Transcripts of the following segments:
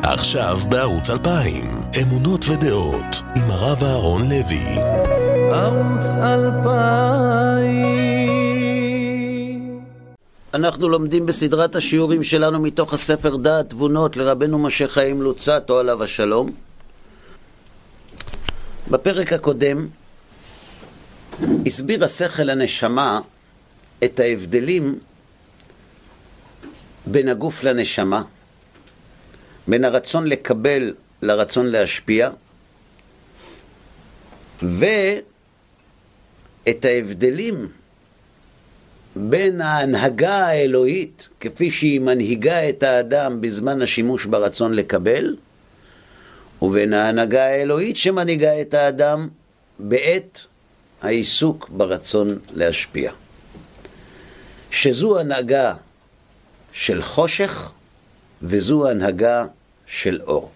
עכשיו בערוץ 2000, אמונות ודעות, עם הרב אהרון לוי. ערוץ 2000. אנחנו לומדים בסדרת השיעורים שלנו מתוך הספר דעת תבונות לרבנו משה חיים לוצאטו עליו השלום. בפרק הקודם הסביר השכל הנשמה את ההבדלים בין הגוף לנשמה, בין הרצון לקבל לרצון להשפיע, ואת ההבדלים בין ההנהגה האלוהית כפי שהיא מנהיגה את האדם בזמן השימוש ברצון לקבל, ובין ההנהגה האלוהית שמנהיגה את האדם בעת העיסוק ברצון להשפיע, שזו הנהגה של חושך וזו הנהגה של אור.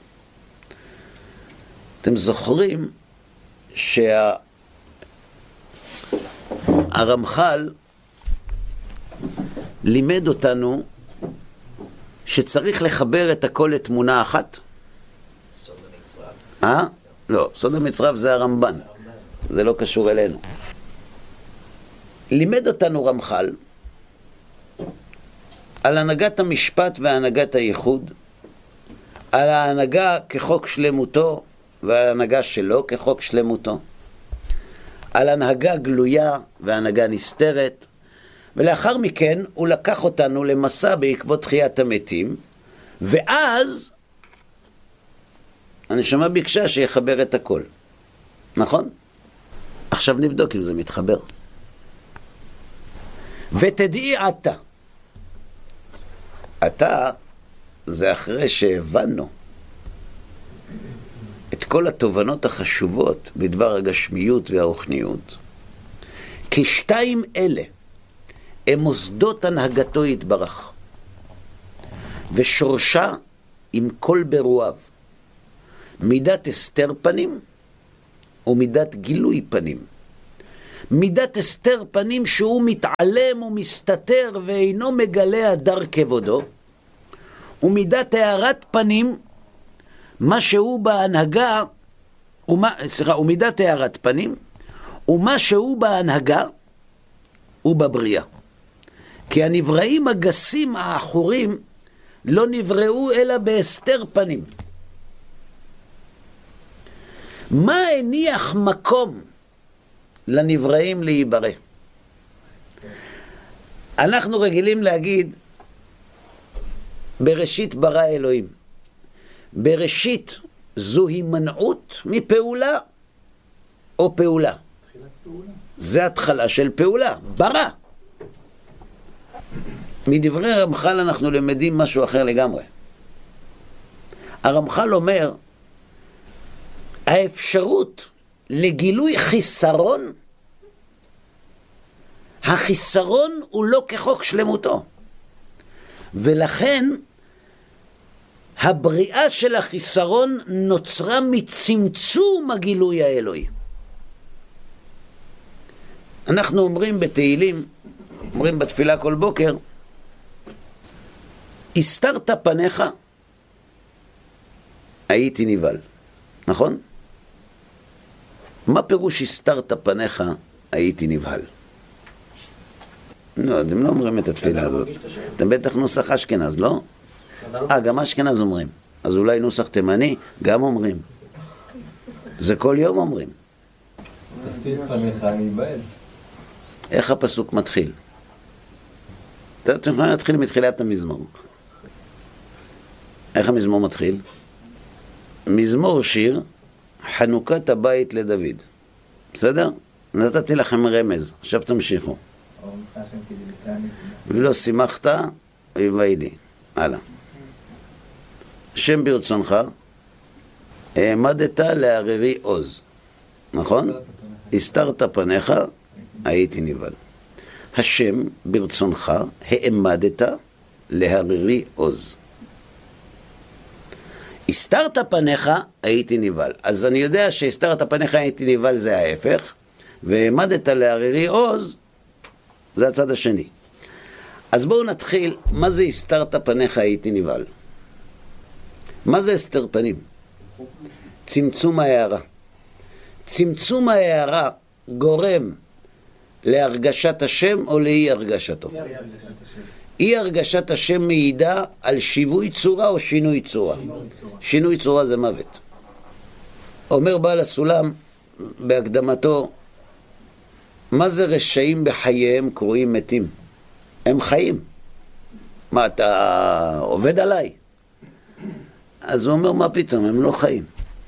אתם זוכרים שהרמח"ל לימד אותנו שצריך לחבר את הכל לתמונה אחת? סוד המצרף. לא, סוד המצרף זה הרמב"ן, זה לא קשור אלינו. לימד אותנו רמח"ל על הנהגת המשפט והנהגת הייחוד, על ההנהגה כחוק שלמותו ועל ההנהגה שלו כחוק שלמותו, על הנהגה גלויה והנהגה נסתרת, ולאחר מכן הוא לקח אותנו למסע בעקבות תחיית המתים, ואז הנשמה ביקשה שיחבר את הכל. נכון? עכשיו נבדוק אם זה מתחבר. ותדעי אתה זה אחרי שהבנו את כל התובנות החשובות בדבר הגשמיות והרוחניות, כי שתיים אלה הם מוסדות הנהגתו יתברך, ושורשה עם כל ברואיו, מידת הסתר פנים ומידת גילוי פנים. מידת הסתר פנים שהוא מתעלם ומסתתר ואינו מגלה הדר כבודו, ומידת הארת פנים מה שהוא בהנהגה, ומידת הארת פנים ומה שהוא בהנהגה ובבריאה. כי הנבראים הגסים האחורים לא נבראו אלא בהסתר פנים. מה הניח מקום לנבראים להיברא? אנחנו רגילים להגיד בראשית ברא אלוהים. בראשית זו הימנעות מפעולה או פעולה? זה התחלה של פעולה, ברא. מדברי רמח"ל אנחנו למדים משהו אחר לגמרי. הרמח"ל אומר, האפשרות לגילוי חיסרון, החיסרון הוא לא כחוק שלמותו, ולכן הבריאה של החיסרון נוצרה מצמצום הגילוי האלוהי. אנחנו אומרים בתהילים, אומרים בתפילה כל בוקר, הסתרת פניך הייתי נבהל. נכון? מה פירוש הסתרת פניך הייתי נבהל? לא, אתם לא אומרים את התפילה הזאת. אתם בטח נוסח אשכנז, לא? גם אשכנז אומרים. אז אולי נוסח תימני גם אומרים. זה כל יום אומרים. תסתיר פניך אני אבהל. איך הפסוק מתחיל? אתם יכולים להתחיל מתחילת המזמור. איך המזמור מתחיל? מזמור שיר חנוכת הבית לדוד. בסדר? נתתי לכם רמז, עכשיו תמשיכו. ולא שימחת ויבואי לי. הלאה. שם ברצונך העמדת להררי עוז. נכון? הסתרת פניך הייתי נבהל. השם ברצונך העמדת להררי עוז. הסתרת פניך הייתי נבהל. אז אני יודע שהסתרת פניך הייתי נבהל זה ההפך, והעמדת להררי עוז זה הצד השני. אז בואו נתחיל, מה זה הסתרת פניך הייתי נבהל? מה זה הסתר פנים? צמצום ההערה. צמצום ההערה גורם להרגשת השם או לאי הרגשתו? אי הרגשת השם מעידה על שיווי צורה או שינוי צורה? שינוי צורה זה מוות. אומר בעל הסולם בהקדמתו, מה זה רשעים בחייהם קרויים מתים? הם חיים. מה, אתה עובד עליי? אז הוא אומר, מה פתאום? הם לא חיים.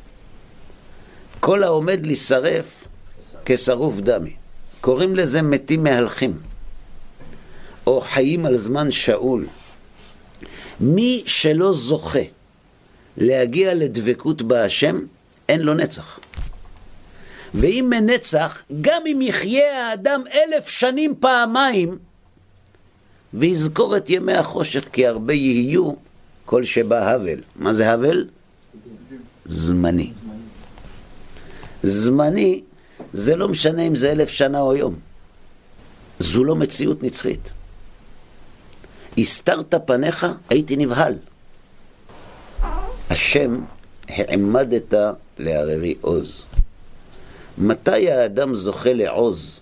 כל העומד להישרף כשרוף דמי. קוראים לזה מתים מהלכים, או חיים על זמן שאול. מי שלא זוכה להגיע לדבקות בהשם, אין לו נצח. ואם מנצח, גם אם יחיה האדם 1000 שנים פעמיים, ויזכור את ימי החושך, כי הרבה יהיו כל שבא הבל. מה זה הבל? זמני. זמני, זה לא משנה אם זה 1000 שנה או יום. זו לא מציאות נצחית. הסתרת פניך, הייתי נבהל. השם העמדת להררי עוז. מתי האדם זוכה לעוז?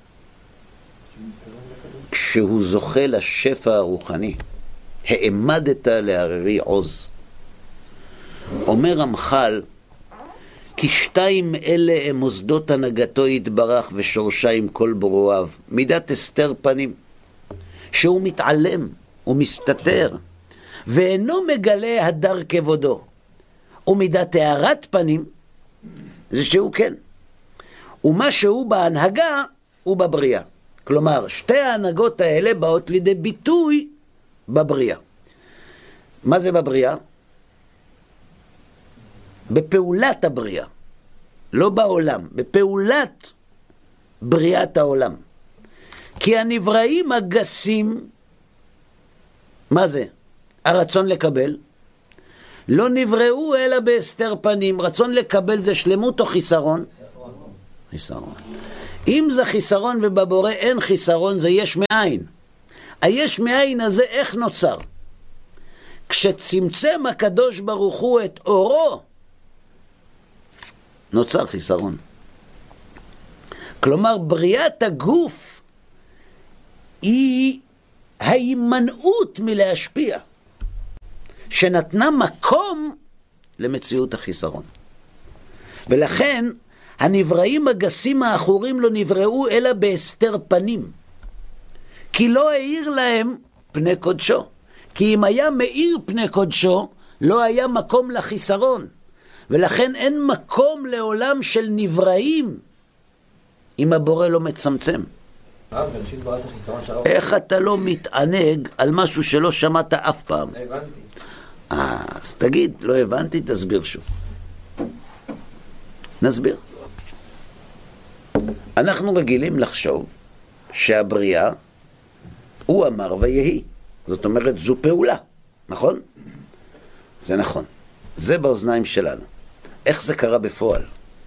כשהוא זוכה לשפע הרוחני. העמדת להררי עוז. אומר רמח"ל, כי 2 אלה הם מוסדות הנהגתו יתברך ושורשה עם כל ברואיו. מידת הסתר פנים, שהוא מתעלם ומסתתר ואינו מגלה הדר כבודו. ומידת הארת פנים זה שהוא כן, ומה שהוא בהנהגה הוא בבריאה. כלומר, 2 ההנהגות האלה באות לידי ביטוי בבריאה. מה זה בבריאה? בפעולת הבריאה, לא בעולם, בפעולת בריאת העולם. כי הנבראים הגסים, מה זה? הרצון לקבל, לא נבראו אלא בהסתר פנים. רצון לקבל זה שלמות או חיסרון? חיסרון. אם זה חיסרון ובבורא אין חיסרון, זה יש מאין. היש מאין הזה איך נוצר? כשצמצם הקדוש ברוך הוא את אורו, נוצר חיסרון. כלומר, בריאת הגוף היא ההימנעות מלהשפיע, שנתנה מקום למציאות החיסרון. ולכן הנבראים הגסים האחורים לא נבראו אלא בהסתר פנים, כי לא האיר להם פני קודשו. כי אם היה מאיר פני קודשו, לא היה מקום לחיסרון. ולכן אין מקום לעולם של נבראים אם הבורא לא מצמצם. איך אתה לא מתענג על משהו שלא שמעת אף פעם? לא הבנתי. אז תגיד, לא הבנתי, תסביר שוב. נסביר. אנחנו רגילים לחשוב שהבריאה הוא אמר ויהי. זאת אומרת, זו פעולה, נכון? זה נכון. זה באוזניים שלנו. איך זה קרה בפועל?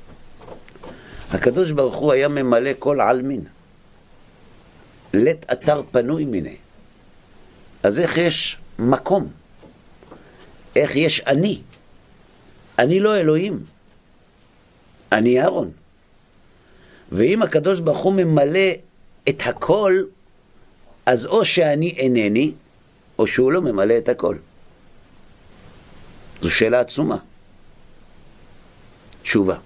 הקדוש ברוך הוא היה ממלא כל עלמין. לית אתר פנוי מיני. אז איך יש מקום? איך יש אני? אני לא אלוהים. אני אהרון. ואם הקדוש ברוך הוא ממלא את הכל, אז או שאני אינני, או שהוא לא ממלא את הכל. זו שאלה עצומה. תשובה.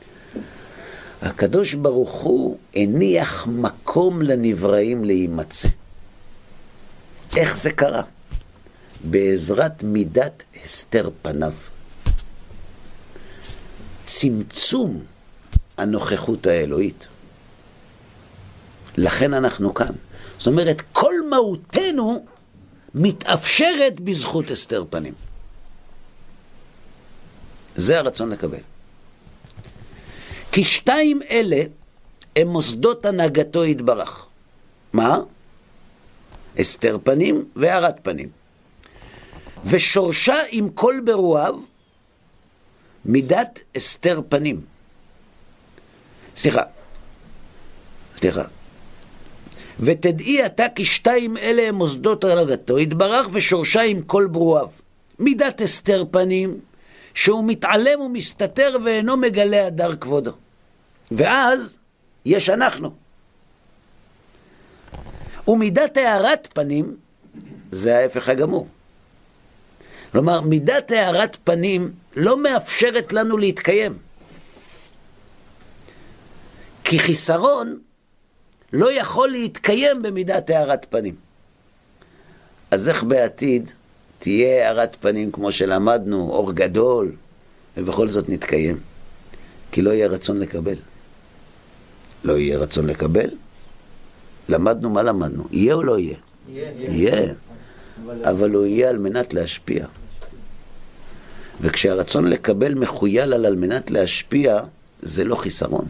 הקדוש ברוך הוא הניח מקום לנבראים להימצא. איך זה קרה? בעזרת מידת הסתר פניו. צמצום הנוכחות האלוהית. לכן אנחנו כאן. זאת אומרת, כל מהותנו מתאפשרת בזכות הסתר פנים. זה הרצון לקבל. כי 2 אלה הם מוסדות הנהגתו יתברך. מה? הסתר פנים והארת פנים. ושורשה עם כל ברואיו מידת הסתר פנים. סליחה. ותדעי אתה כי 2 אלה הם מוסדות הנהגתו יתברך ושורשה עם כל ברואיו. מידת הסתר פנים, שהוא מתעלם ומסתתר ואינו מגלה הדר כבודו. ואז יש אנחנו. ומידת הארת פנים זה ההפך הגמור. כלומר, מידת הארת פנים לא מאפשרת לנו להתקיים. כי חיסרון לא יכול להתקיים במידת הארת פנים. אז איך בעתיד תהיה הארת פנים כמו שלמדנו, אור גדול, ובכל זאת נתקיים? כי לא יהיה רצון לקבל. לא יהיה רצון לקבל? למדנו מה למדנו? יהיה או לא יהיה? יהיה. אבל הוא יהיה על מנת להשפיע. וכשהרצון לקבל מחויל על מנת להשפיע, זה לא חיסרון.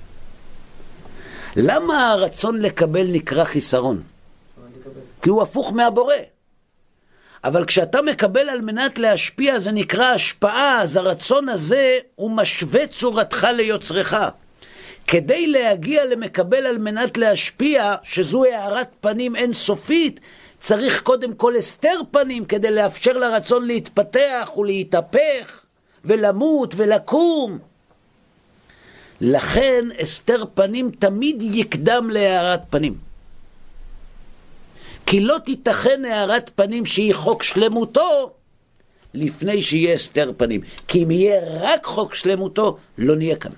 למה הרצון לקבל נקרא חיסרון? כי הוא הפוך מהבורא. אבל כשאתה מקבל על מנת להשפיע, זה נקרא השפעה, אז הרצון הזה הוא משווה צורתך ליוצרך. כדי להגיע למקבל על מנת להשפיע, שזו הארת פנים אינסופית, צריך קודם כל הסתר פנים, כדי לאפשר לרצון להתפתח ולהתהפך, ולמות ולקום. לכן הסתר פנים תמיד יקדם להארת פנים. כי לא תיתכן הארת פנים שהיא חוק שלמותו, לפני שיהיה הסתר פנים. כי אם יהיה רק חוק שלמותו, לא נהיה כאן.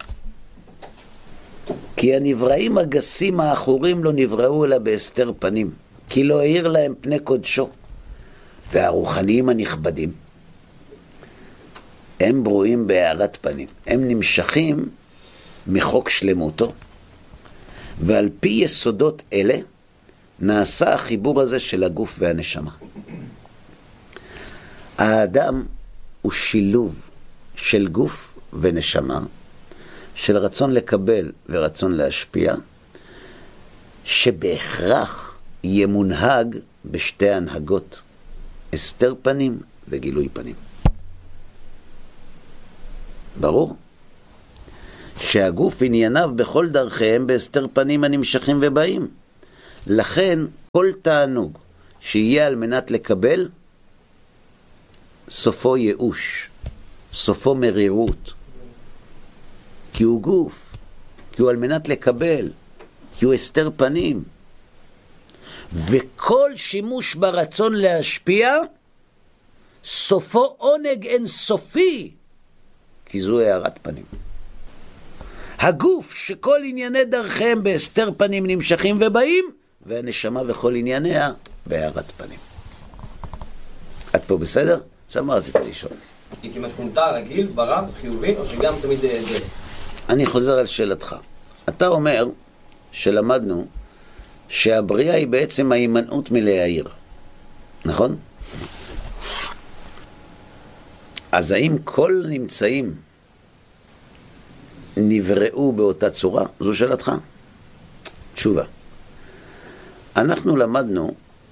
כי הנבראים הגסים האחורים לא נבראו אלא בהסתר פנים, כי לא העיר להם פני קודשו. והרוחניים הנכבדים, הם ברואים בהארת פנים. הם נמשכים מחוק שלמותו. ועל פי יסודות אלה, נעשה החיבור הזה של הגוף והנשמה. האדם הוא שילוב של גוף ונשמה, של רצון לקבל ורצון להשפיע, שבהכרח יהיה מונהג בשתי הנהגות, הסתר פנים וגילוי פנים. ברור? שהגוף ענייניו בכל דרכיהם בהסתר פנים הנמשכים ובאים. לכן כל תענוג שיהיה על מנת לקבל, סופו ייאוש, סופו מרירות. כי הוא גוף, כי הוא על מנת לקבל, כי הוא הסתר פנים. וכל שימוש ברצון להשפיע, סופו עונג אינסופי, כי זו הארת פנים. הגוף שכל ענייני דרכיהם בהסתר פנים נמשכים ובאים, והנשמה וכל ענייניה בהארת פנים. עד פה בסדר? עכשיו מה רצית לשאול? היא כמתכונתה רגיל, ברם, חיובי, או שגם תמיד זה? אני חוזר על שאלתך. אתה אומר שלמדנו שהבריאה היא בעצם ההימנעות מלהעיר. נכון? אז האם כל נמצאים נבראו באותה צורה? זו שאלתך? תשובה. אנחנו למדנו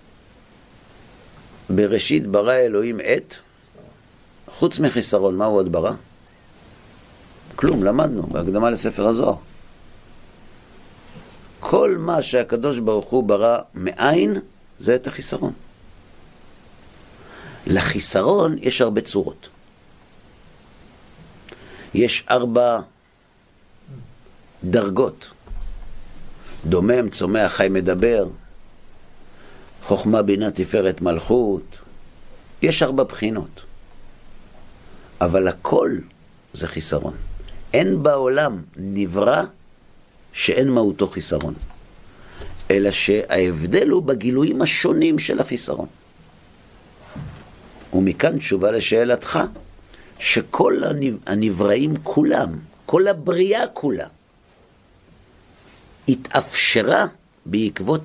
בראשית ברא אלוהים את, חוץ מחיסרון, מה הוא עוד ברא? כלום, למדנו בהקדמה לספר הזוהר. כל מה שהקדוש ברוך הוא ברא מאין, זה את החיסרון. לחיסרון יש הרבה צורות. יש 4 דרגות. דומם, צומח, חי, מדבר, חוכמה, בינה, תפארת, מלכות. יש 4 בחינות. אבל הכל זה חיסרון. אין בעולם נברא שאין מהותו חיסרון. אלא שההבדל הוא בגילויים השונים של החיסרון. ומכאן תשובה לשאלתך, שכל הנבראים כולם, כל הבריאה כולה, התאפשרה בעקבות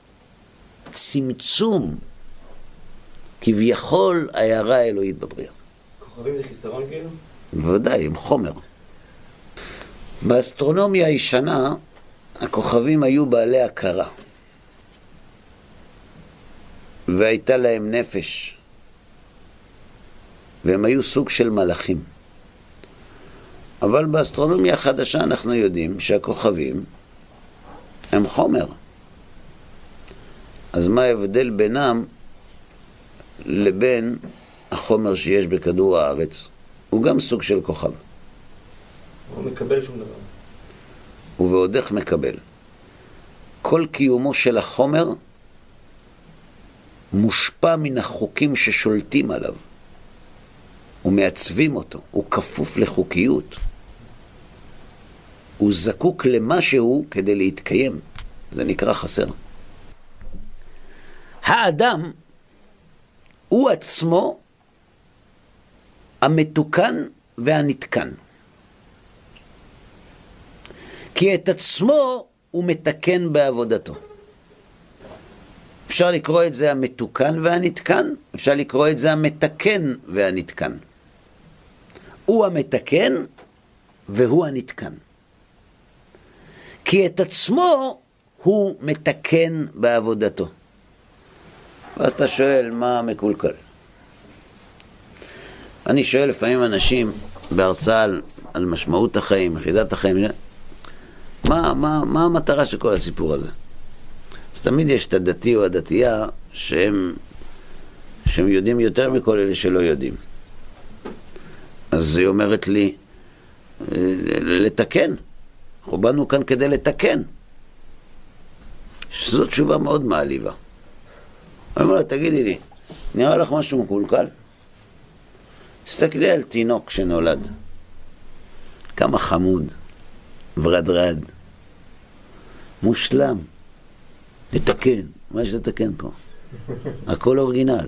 צמצום כביכול ההערה האלוהית בבריאה. כוכבים זה חיסרון כאילו? בוודאי, הם חומר. באסטרונומיה הישנה, הכוכבים היו בעלי הכרה. והייתה להם נפש. והם היו סוג של מלאכים. אבל באסטרונומיה החדשה אנחנו יודעים שהכוכבים הם חומר. אז מה ההבדל בינם לבין החומר החומר שיש בכדור הארץ, הוא גם סוג של כוכב. הוא מקבל שום דבר. ועוד איך מקבל. כל קיומו של החומר מושפע מן החוקים ששולטים עליו. ומעצבים אותו. הוא כפוף לחוקיות. הוא זקוק למשהו כדי להתקיים. זה נקרא חסר. האדם הוא עצמו המתוקן והנתקן. כי את עצמו הוא מתקן בעבודתו. אפשר לקרוא את זה המתוקן והנתקן, אפשר לקרוא את זה המתקן והנתקן. הוא המתקן והוא הנתקן. כי את עצמו הוא מתקן בעבודתו. ואז אתה שואל, מה מקולקל? אני שואל לפעמים אנשים בהרצאה על משמעות החיים, יחידת החיים, מה המטרה של כל הסיפור הזה? אז תמיד יש את הדתי או הדתייה שהם יודעים יותר מכל אלה שלא יודעים. אז היא אומרת לי, לתקן. אנחנו באנו כאן כדי לתקן. שזאת תשובה מאוד מעליבה. אני אומר לה, תגידי לי, נראה לך משהו מקולקל? תסתכלי על תינוק שנולד. כמה חמוד, ורדרד, מושלם. לתקן. מה יש לתקן פה? הכל אורגינל.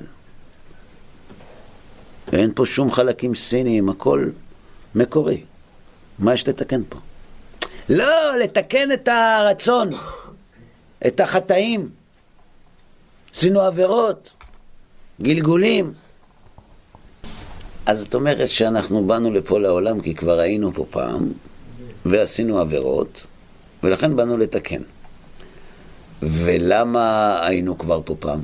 אין פה שום חלקים סיניים, הכל מקורי. מה יש לתקן פה? לא, לתקן את הרצון, את החטאים. עשינו עבירות, גלגולים. אז זאת אומרת שאנחנו באנו לפה לעולם כי כבר היינו פה פעם, ועשינו עבירות, ולכן באנו לתקן. ולמה היינו כבר פה פעם?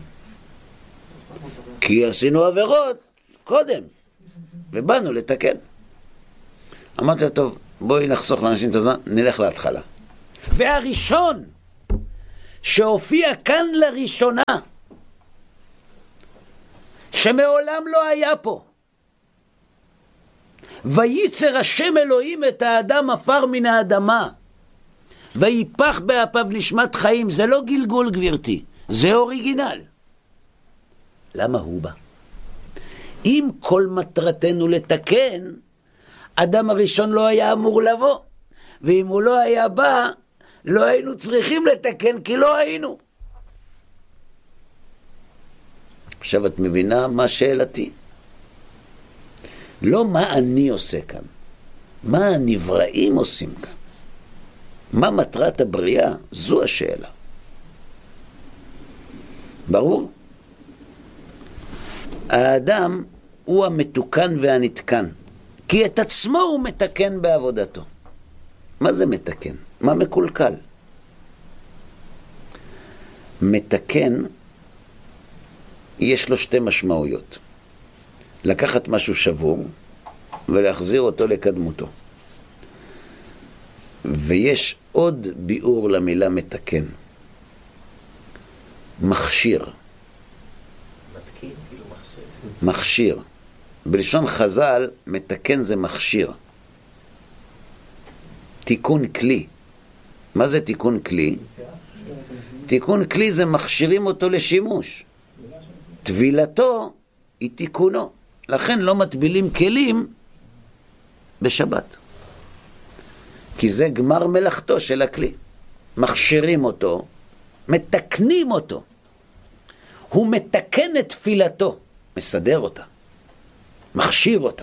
כי עשינו עבירות קודם, ובאנו לתקן. אמרתי לה, טוב, בואי נחסוך לאנשים את הזמן, נלך להתחלה. והראשון שהופיע כאן לראשונה, שמעולם לא היה פה, וייצר השם אלוהים את האדם עפר מן האדמה, ויפח באפיו נשמת חיים. זה לא גלגול, גברתי, זה אוריגינל. למה הוא בא? אם כל מטרתנו לתקן, אדם הראשון לא היה אמור לבוא, ואם הוא לא היה בא, לא היינו צריכים לתקן, כי לא היינו. עכשיו את מבינה מה שאלתי? לא מה אני עושה כאן, מה הנבראים עושים כאן. מה מטרת הבריאה? זו השאלה. ברור? האדם הוא המתוקן והנתקן, כי את עצמו הוא מתקן בעבודתו. מה זה מתקן? מה מקולקל? מתקן יש לו שתי משמעויות. לקחת משהו שבור ולהחזיר אותו לקדמותו. ויש עוד ביאור למילה מתקן. מכשיר. מתקין, כאילו מכשיר. מכשיר. בלשון חז"ל, מתקן זה מכשיר. תיקון כלי. מה זה תיקון כלי? תיקון כלי זה מכשירים אותו לשימוש. טבילתו היא תיקונו. לכן לא מטבילים כלים בשבת. כי זה גמר מלאכתו של הכלי. מכשירים אותו, מתקנים אותו. הוא מתקן את תפילתו, מסדר אותה, מכשיר אותה.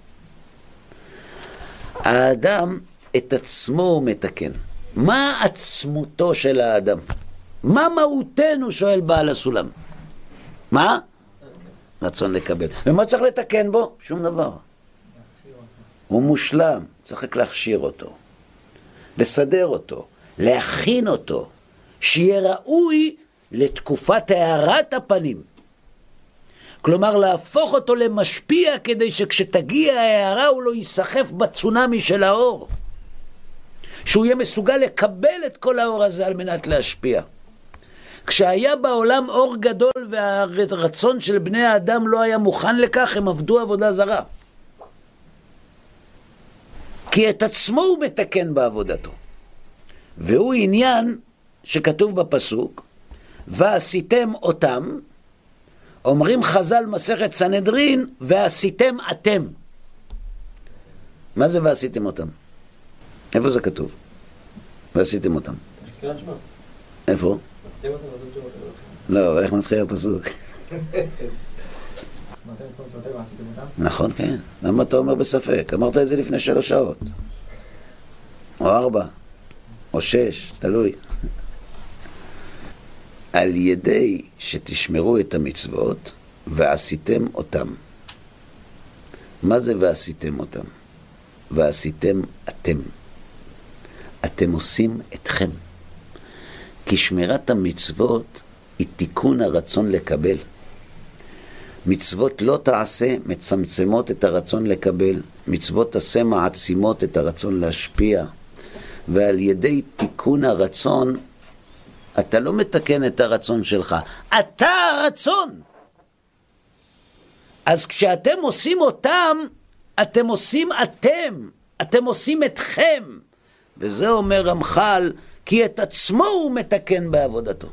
האדם את עצמו הוא מתקן. מה עצמותו של האדם? מה מהותנו, שואל בעל הסולם? מה? רצון לקבל. ומה צריך לתקן בו? שום דבר. הוא מושלם, צריך רק להכשיר אותו, לסדר אותו, להכין אותו, שיהיה ראוי לתקופת הארת הפנים. כלומר, להפוך אותו למשפיע כדי שכשתגיע ההארה הוא לא ייסחף בצונמי של האור. שהוא יהיה מסוגל לקבל את כל האור הזה על מנת להשפיע. כשהיה בעולם אור גדול והרצון של בני האדם לא היה מוכן לכך, הם עבדו עבודה זרה. כי את עצמו הוא מתקן בעבודתו. והוא עניין שכתוב בפסוק, ועשיתם אותם, אומרים חז"ל מסכת סנהדרין, ועשיתם אתם. מה זה ועשיתם אותם? איפה זה כתוב? ועשיתם אותם. קריאת שמע. איפה? עשיתם אותם ועשיתם אותם. לא, אבל איך מתחיל הפסוק? ועשיתם אותם? נכון, כן. למה אתה אומר בספק? אמרת את זה לפני 3 שעות. או 4. או 6, תלוי. על ידי שתשמרו את המצוות ועשיתם אותם. מה זה ועשיתם אותם? ועשיתם אתם. אתם עושים אתכם. כי שמירת המצוות היא תיקון הרצון לקבל. מצוות לא תעשה מצמצמות את הרצון לקבל. מצוות תעשה מעצימות את הרצון להשפיע. ועל ידי תיקון הרצון, אתה לא מתקן את הרצון שלך. אתה הרצון. אז כשאתם עושים אותם, אתם עושים אתם. אתם עושים אתכם. וזה אומר רמח"ל, כי את עצמו הוא מתקן בעבודתו.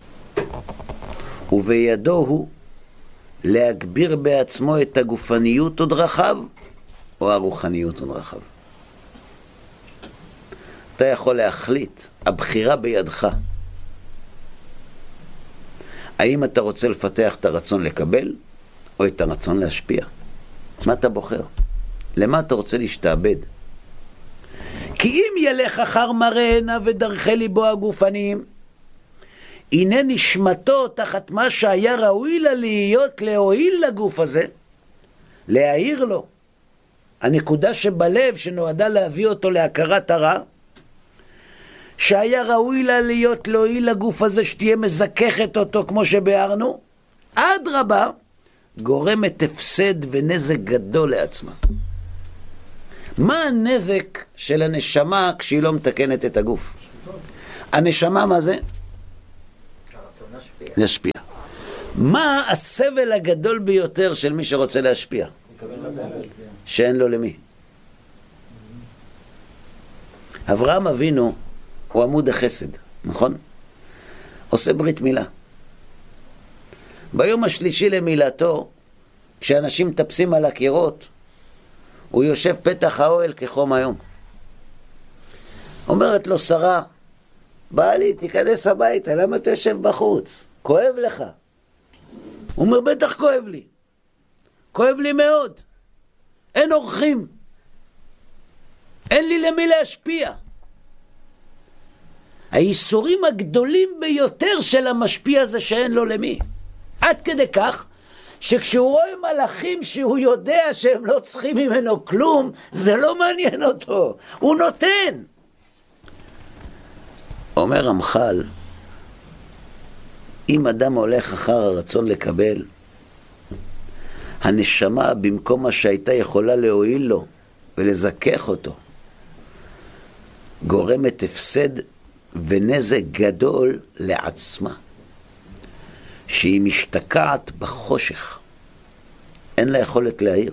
ובידו הוא להגביר בעצמו את הגופניות עוד רחב, או הרוחניות עוד רחב. אתה יכול להחליט, הבחירה בידך. האם אתה רוצה לפתח את הרצון לקבל, או את הרצון להשפיע? מה אתה בוחר? למה אתה רוצה להשתעבד? כי אם ילך אחר מראנה ודרכי ליבו הגופניים, הנה נשמתו תחת מה שהיה ראוי לה להיות להועיל לגוף הזה, להעיר לו. הנקודה שבלב שנועדה להביא אותו להכרת הרע, שהיה ראוי לה להיות להועיל לגוף הזה, שתהיה מזככת אותו כמו שבארנו, עד רבה, גורמת הפסד ונזק גדול לעצמה. מה הנזק של הנשמה כשהיא לא מתקנת את הגוף? הנשמה מה זה? הרצון להשפיע. להשפיע. מה הסבל הגדול ביותר של מי שרוצה להשפיע? שאין לו למי. אברהם אבינו הוא עמוד החסד, נכון? עושה ברית מילה. ביום השלישי למילתו, כשאנשים טפסים על הקירות, הוא יושב פתח האוהל כחום היום. אומרת לו שרה, בעלי, תיכנס הביתה, למה אתה יושב בחוץ? כואב לך. הוא אומר, בטח כואב לי. כואב לי מאוד. אין אורחים. אין לי למי להשפיע. הייסורים הגדולים ביותר של המשפיע זה שאין לו למי. עד כדי כך שכשהוא רואה מלאכים שהוא יודע שהם לא צריכים ממנו כלום, זה לא מעניין אותו. הוא נותן. אומר רמח"ל, אם אדם הולך אחר הרצון לקבל, הנשמה במקום מה שהייתה יכולה להועיל לו ולזכך אותו, גורמת הפסד ונזק גדול לעצמה, שהיא משתקעת בחושך, אין לה יכולת להעיר.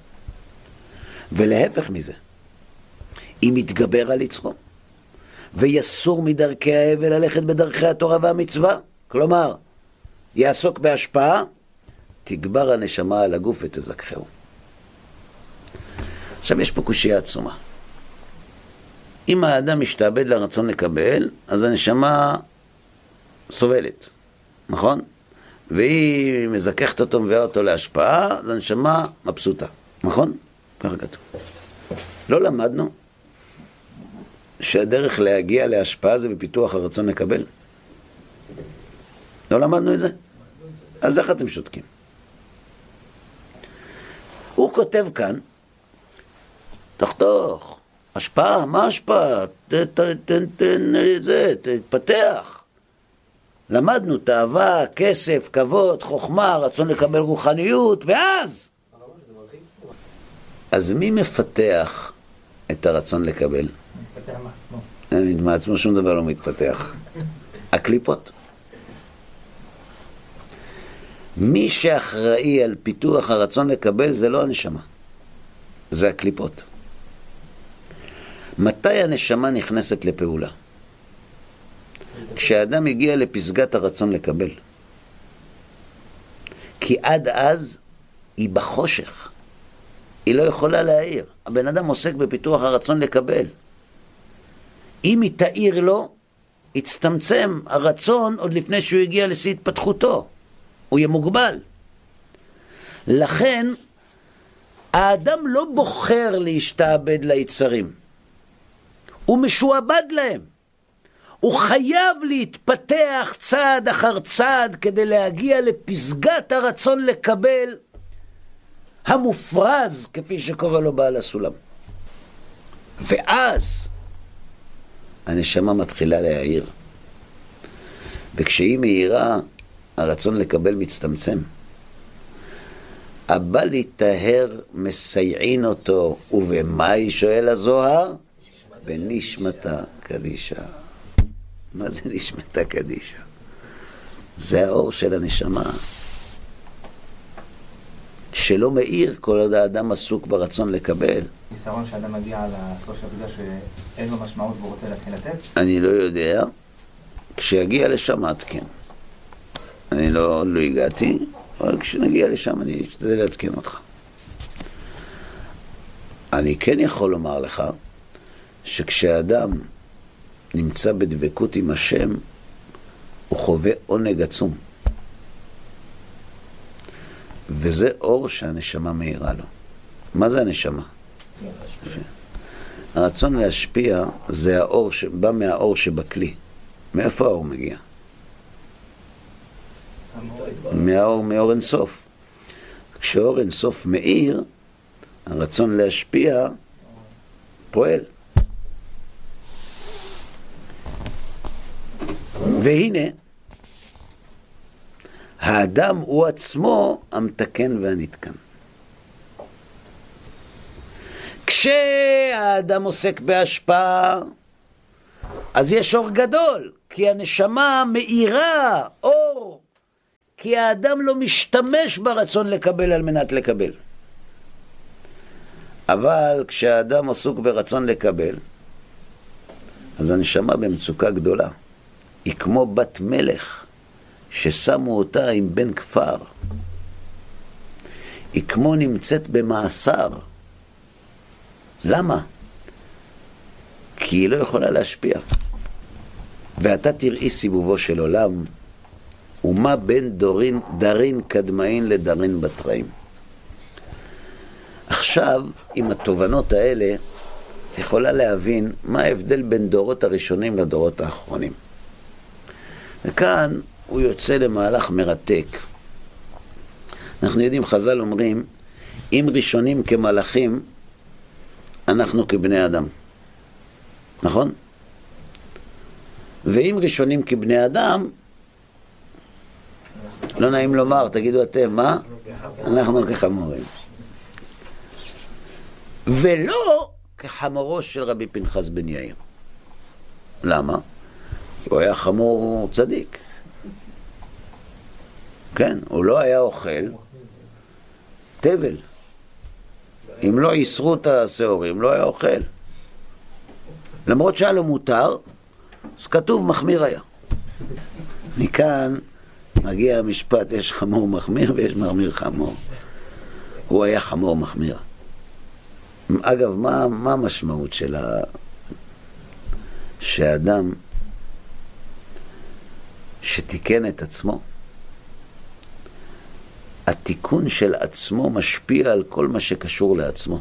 ולהפך מזה, היא מתגבר על יצרו, ויסור מדרכי ההבל ללכת בדרכי התורה והמצווה, כלומר, יעסוק בהשפעה, תגבר הנשמה על הגוף ותזכחהו. עכשיו יש פה קושיה עצומה. אם האדם משתעבד לרצון לקבל, אז הנשמה סובלת, נכון? והיא מזככת אותו, מביאה אותו להשפעה, אז הנשמה מבסוטה, נכון? ככה כתוב. לא למדנו שהדרך להגיע להשפעה זה בפיתוח הרצון לקבל? לא למדנו את זה? אז איך אתם שותקים? הוא כותב כאן, תחתוך, השפעה, מה השפעה? תתפתח. למדנו תאווה, כסף, כבוד, חוכמה, רצון לקבל רוחניות, ואז? אז מי מפתח את הרצון לקבל? מתפתח מעצמו. מעצמו שום דבר לא מתפתח. הקליפות. מי שאחראי על פיתוח הרצון לקבל זה לא הנשמה, זה הקליפות. מתי הנשמה נכנסת לפעולה? כשאדם הגיע לפסגת הרצון לקבל. כי עד אז היא בחושך. היא לא יכולה להעיר. הבן אדם עוסק בפיתוח הרצון לקבל. אם היא תעיר לו, יצטמצם הרצון עוד לפני שהוא הגיע לשיא התפתחותו. הוא יהיה מוגבל. לכן, האדם לא בוחר להשתעבד ליצרים. הוא משועבד להם. הוא חייב להתפתח צעד אחר צעד כדי להגיע לפסגת הרצון לקבל המופרז, כפי שקורא לו בעל הסולם. ואז הנשמה מתחילה להעיר. וכשהיא מהירה, הרצון לקבל מצטמצם. הבא להיטהר מסייעין אותו, ובמה היא שואל הזוהר? בנשמתה קדישה. מה זה נשמתה קדישה? זה האור של הנשמה. שלא מאיר כל עוד האדם עסוק ברצון לקבל. ניסיון שאדם מגיע לסוף של בגלל שאין לו משמעות והוא רוצה להתחיל לתת? אני לא יודע. כשיגיע לשם כן. אני לא הגעתי, אבל כשנגיע לשם אני אשתדל להתקן אותך. אני כן יכול לומר לך שכשאדם נמצא בדבקות עם השם, הוא חווה עונג עצום. וזה אור שהנשמה מאירה לו. מה זה הנשמה? הרצון להשפיע זה האור שבא מהאור שבכלי. מאיפה האור מגיע? מאור אינסוף. כשאור אינסוף מאיר, הרצון להשפיע פועל. והנה, האדם הוא עצמו המתקן והנתקן. כשהאדם עוסק בהשפעה, אז יש אור גדול, כי הנשמה מאירה אור, כי האדם לא משתמש ברצון לקבל על מנת לקבל. אבל כשהאדם עסוק ברצון לקבל, אז הנשמה במצוקה גדולה. היא כמו בת מלך ששמו אותה עם בן כפר. היא כמו נמצאת במאסר. למה? כי היא לא יכולה להשפיע. ואתה תראי סיבובו של עולם, ומה בין דרין קדמאין לדרין בתראים. עכשיו, עם התובנות האלה, את יכולה להבין מה ההבדל בין דורות הראשונים לדורות האחרונים. וכאן הוא יוצא למהלך מרתק. אנחנו יודעים, חז"ל אומרים, אם ראשונים כמלאכים, אנחנו כבני אדם. נכון? ואם ראשונים כבני אדם, לא נעים לומר, תגידו אתם, מה? אנחנו כחמורים. ולא כחמורו של רבי פנחס בן יאיר. למה? הוא היה חמור צדיק. כן, הוא לא היה אוכל תבל. אם לא יסרו את השעורים, לא היה אוכל. למרות שהיה לו מותר, אז כתוב מחמיר היה. מכאן מגיע המשפט, יש חמור מחמיר ויש מחמיר חמור. הוא היה חמור מחמיר. אגב, מה המשמעות של שהאדם שתיקן את עצמו, התיקון של עצמו משפיע על כל מה שקשור לעצמו.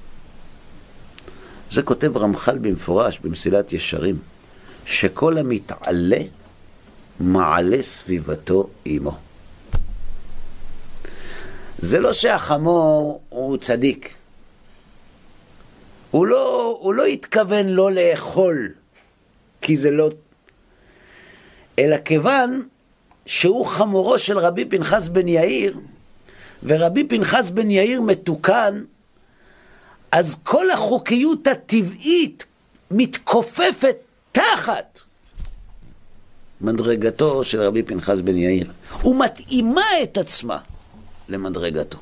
זה כותב רמח"ל במפורש במסילת ישרים, שכל המתעלה מעלה סביבתו עמו. זה לא שהחמור הוא צדיק. הוא לא התכוון לא לאכול, כי זה לא... אלא כיוון שהוא חמורו של רבי פנחס בן יאיר, ורבי פנחס בן יאיר מתוקן, אז כל החוקיות הטבעית מתכופפת תחת מדרגתו של רבי פנחס בן יאיר, ומתאימה את עצמה למדרגתו.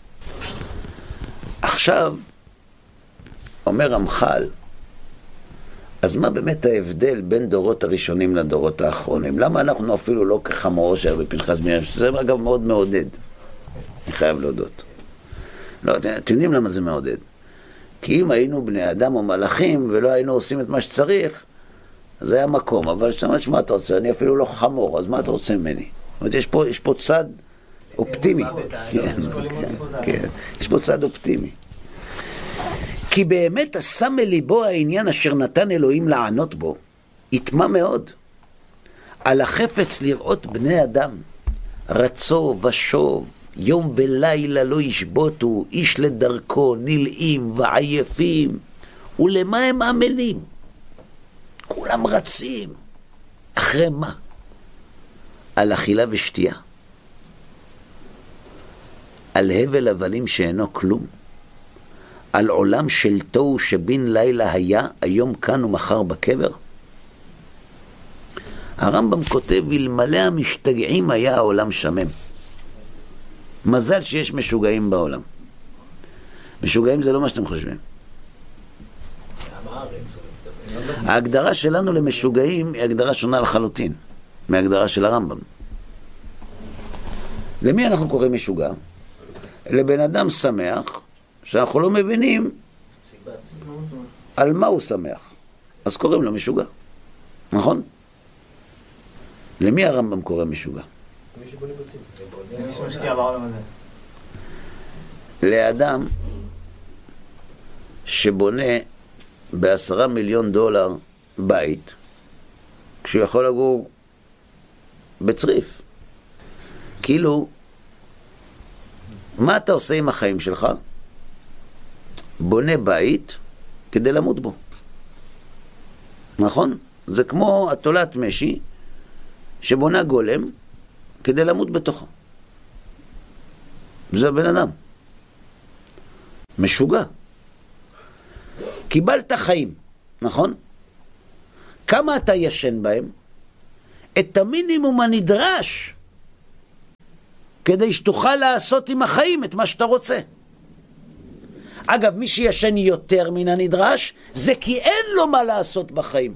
עכשיו, אומר רמח"ל, אז מה באמת ההבדל בין דורות הראשונים לדורות האחרונים? למה אנחנו אפילו לא כחמורו של רבי פנחס בן יאיר? שזה אגב מאוד מעודד, אני חייב להודות. לא, אתם יודעים למה זה מעודד? כי אם היינו בני אדם או מלאכים ולא היינו עושים את מה שצריך, אז היה מקום. אבל שאתה אומר, מה אתה רוצה? אני אפילו לא חמור, אז מה אתה רוצה ממני? זאת אומרת, יש פה צד אופטימי. כן, יש פה צד אופטימי. כי באמת השם מליבו העניין אשר נתן אלוהים לענות בו, יתמה מאוד. על החפץ לראות בני אדם, רצו ושוב, יום ולילה לא ישבותו, איש לדרכו, נלאים ועייפים. ולמה הם עמלים? כולם רצים. אחרי מה? על אכילה ושתייה. על הבל הבלים שאינו כלום. על עולם של תוהו שבין לילה היה, היום כאן ומחר בקבר. הרמב"ם כותב, אלמלא המשתגעים היה העולם שמם. מזל שיש משוגעים בעולם. משוגעים זה לא מה שאתם חושבים. ההגדרה שלנו למשוגעים היא הגדרה שונה לחלוטין מההגדרה של הרמב"ם. למי אנחנו קוראים משוגע? לבן אדם שמח, שאנחנו לא מבינים על מה הוא שמח. אז קוראים לו משוגע. נכון? למי הרמב"ם קורא משוגע? מי שמשקיע בעולם הזה. לאדם שבונה $10 מיליון בית, כשהוא יכול לגור בצריף. כאילו, מה אתה עושה עם החיים שלך? בונה בית כדי למות בו. נכון? זה כמו התולת משי שבונה גולם כדי למות בתוכו. זה הבן אדם. משוגע. קיבלת חיים, נכון? כמה אתה ישן בהם? את המינימום הנדרש כדי שתוכל לעשות עם החיים את מה שאתה רוצה. אגב, מי שישן יותר מן הנדרש, זה כי אין לו מה לעשות בחיים.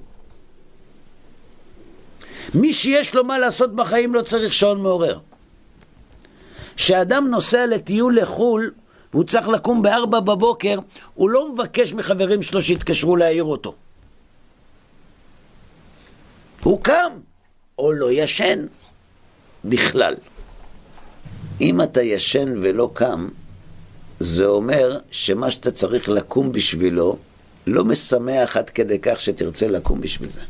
מי שיש לו מה לעשות בחיים לא צריך שעון מעורר. כשאדם נוסע לטיול לחול, והוא צריך לקום ב4 בבוקר, הוא לא מבקש מחברים שלו שיתקשרו להעיר אותו. הוא קם, או לא ישן, בכלל. אם אתה ישן ולא קם, זה אומר שמה שאתה צריך לקום בשבילו, לא משמח עד כדי כך שתרצה לקום בשביל זה.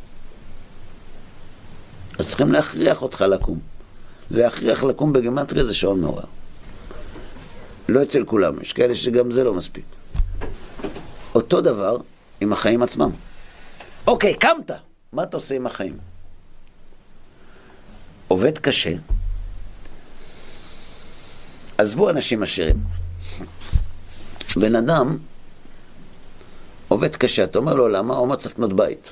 אז צריכים להכריח אותך לקום. להכריח לקום בגימטריה זה שעון מעורר. לא אצל כולם, יש כאלה שגם זה לא מספיק. אותו דבר עם החיים עצמם. אוקיי, קמת, מה אתה עושה עם החיים? עובד קשה. עזבו אנשים עשירים. בן אדם עובד קשה, אתה אומר לו למה? הוא אומר צריך לקנות בית.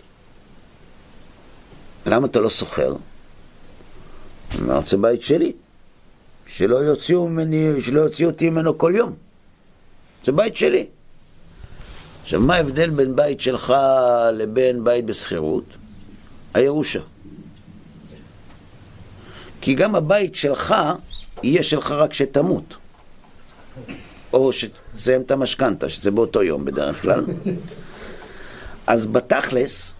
למה אתה לא סוחר? הוא אומר, זה בית שלי. שלא יוציאו אותי ממנו כל יום. זה בית שלי. עכשיו, מה ההבדל בין בית שלך לבין בית בסחירות? הירושה. כי גם הבית שלך יהיה שלך רק שתמות. או שתסיים את המשכנתה, שזה באותו יום בדרך כלל. אז בתכלס,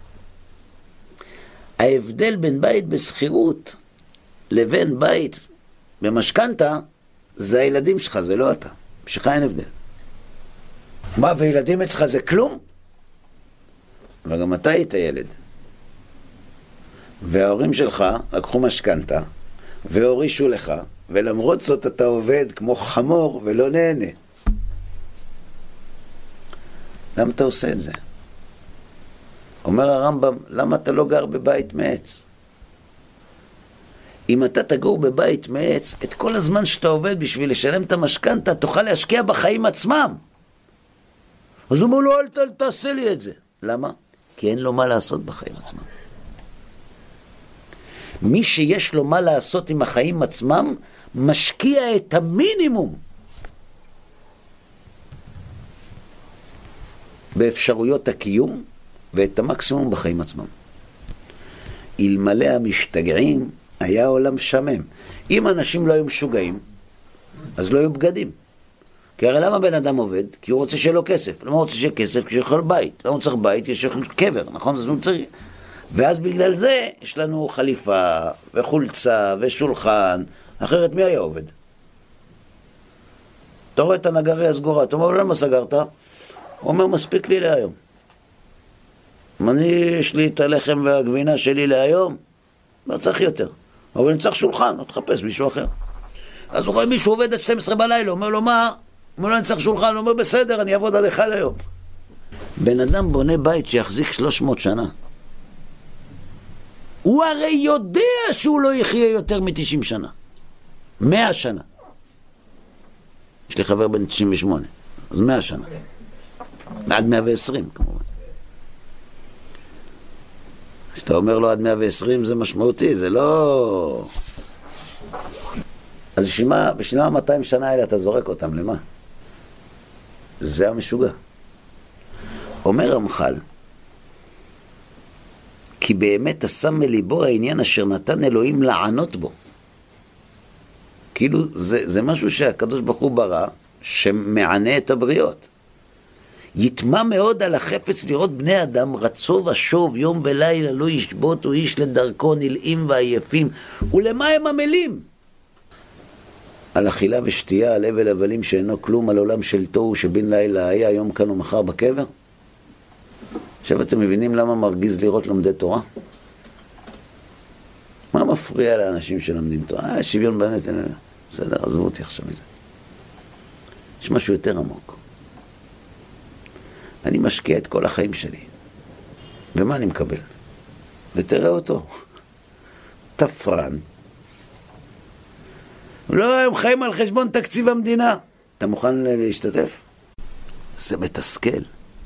ההבדל בין בית בסחירות לבין בית במשכנתה, זה הילדים שלך, זה לא אתה. בשבילך אין הבדל. מה, וילדים אצלך זה כלום? אבל גם אתה היית ילד. וההורים שלך לקחו משכנתה, והורישו לך, ולמרות זאת אתה עובד כמו חמור ולא נהנה. למה אתה עושה את זה? אומר הרמב"ם, למה אתה לא גר בבית מעץ? אם אתה תגור בבית מעץ, את כל הזמן שאתה עובד בשביל לשלם את המשכנתה, תוכל להשקיע בחיים עצמם. אז הוא אומר לו, אל תעשה לי את זה. למה? כי אין לו מה לעשות בחיים עצמם. מי שיש לו מה לעשות עם החיים עצמם, משקיע את המינימום באפשרויות הקיום, ואת המקסימום בחיים עצמם. אלמלא המשתגעים, היה עולם שמם. אם אנשים לא היו משוגעים, אז לא היו בגדים. כי הרי למה בן אדם עובד? כי הוא רוצה שיהיה לו כסף. למה הוא רוצה שיהיה כסף? כי שיהיה בית. למה הוא צריך בית? כי שיהיה קבר, נכון? אז הוא צריך. ואז בגלל זה יש לנו חליפה וחולצה ושולחן. אחרת מי היה עובד? אתה רואה את הנגריה הסגורה, אתה אומר, למה סגרת? הוא אומר, מספיק לי להיום. יש לי את הלחם והגבינה שלי להיום, לא צריך יותר. אבל אני צריך שולחן, לא תחפש מישהו אחר. אז הוא רואה מישהו עובד עד 12 בלילה, הוא אומר לו, מה? הוא אומר לו, אני צריך שולחן, הוא אומר, בסדר, אני אעבוד עד 1 היום. בן אדם בונה בית שיחזיק 300 שנה. הוא הרי יודע שהוא לא יחיה יותר מ-90 שנה. 100 שנה. יש לי חבר בן 98, אז 100 שנה. עד 120, כמובן. כשאתה אומר לו עד 120 זה משמעותי, זה לא... אז בשביל 200 שנה האלה אתה זורק אותם, למה? זה המשוגע. אומר רמח"ל, כי באמת השם מליבו העניין אשר נתן אלוהים לענות בו. כאילו זה משהו שהקדוש ברוך הוא ברא, שמענה את הבריות. יתמה מאוד על החפץ לראות בני אדם רצו ושוב יום ולילה לא ישבות או איש לדרכו נלאים ועייפים. ולמה הם עמלים? על אכילה ושתייה, על הבל הבלים שאינו כלום, על עולם של תוהו שבין לילה היה היום כאן ומחר בקבר. עכשיו אתם מבינים למה מרגיז לראות לומדי תורה? מה מפריע לאנשים שלומדים תורה? שוויון בנטל. בסדר, עזבו אותי עכשיו מזה. יש משהו יותר עמוק. אני משקיע את כל החיים שלי. ומה אני מקבל? ותראה אותו. תפרן. לא, הם חיים על חשבון תקציב המדינה. אתה מוכן להשתתף? זה מתסכל.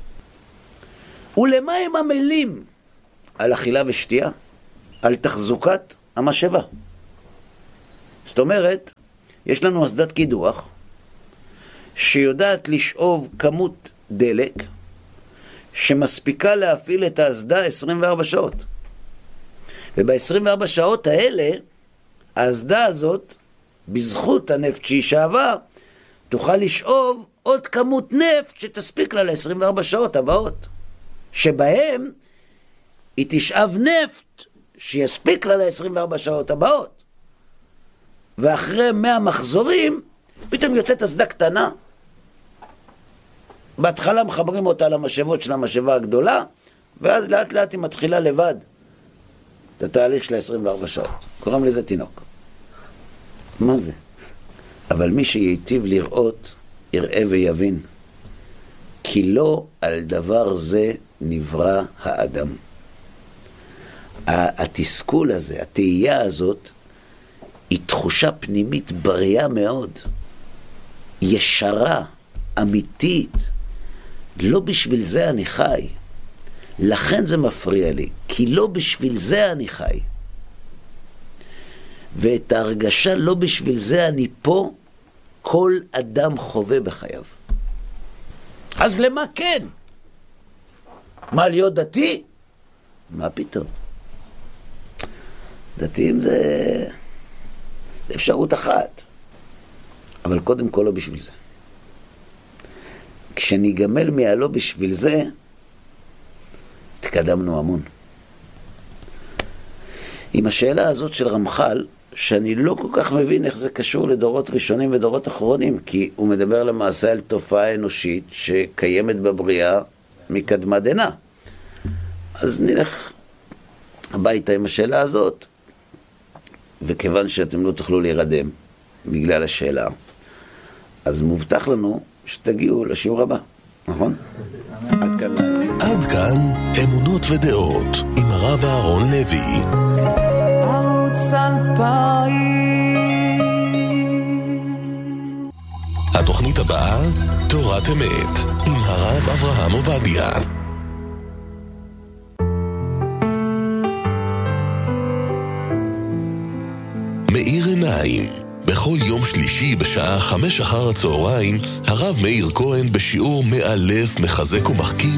ולמה הם עמלים? על אכילה ושתייה? על תחזוקת המשאבה. זאת אומרת, יש לנו אסדת קידוח שיודעת לשאוב כמות דלק שמספיקה להפעיל את האסדה 24 שעות. וב-24 שעות האלה, האסדה הזאת, בזכות הנפט שהיא שאבה, תוכל לשאוב עוד כמות נפט שתספיק לה ל-24 שעות הבאות, שבהם היא תשאב נפט שיספיק לה ל-24 שעות הבאות. ואחרי 100 מחזורים, פתאום יוצאת אסדה קטנה. בהתחלה מחברים אותה למשאבות של המשאבה הגדולה, ואז לאט לאט היא מתחילה לבד. את התהליך של 24 שעות. קוראים לזה תינוק. מה זה? אבל מי שייטיב לראות, יראה ויבין. כי לא על דבר זה נברא האדם. התסכול הזה, התהייה הזאת, היא תחושה פנימית בריאה מאוד. ישרה, אמיתית. לא בשביל זה אני חי. לכן זה מפריע לי. כי לא בשביל זה אני חי. ואת ההרגשה לא בשביל זה אני פה, כל אדם חווה בחייו. אז למה כן? מה, להיות דתי? מה פתאום? דתיים זה אפשרות אחת. אבל קודם כל לא בשביל זה. כשניגמל מהלא בשביל זה, התקדמנו המון. עם השאלה הזאת של רמח"ל, שאני לא כל כך מבין איך זה קשור לדורות ראשונים ודורות אחרונים, כי הוא מדבר למעשה על תופעה אנושית שקיימת בבריאה מקדמה דנא. אז נלך הביתה עם השאלה הזאת, וכיוון שאתם לא תוכלו להירדם בגלל השאלה, אז מובטח לנו שתגיעו לשיעור הבא, נכון? עד כאן. עד כאן אמונות ודעות עם הרב אהרון לוי. התוכנית הבאה, תורת אמת, עם הרב אברהם עובדיה. ירושלים. בכל יום שלישי בשעה 5 אחר הצהריים, הרב מאיר כהן בשיעור מאלף, מחזק ומחכים